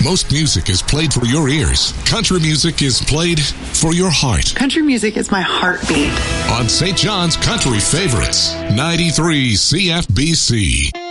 Most music is played for your ears. Country music is played for your heart. Country music is my heartbeat. On St. John's Country Favorites, 93 CFBC.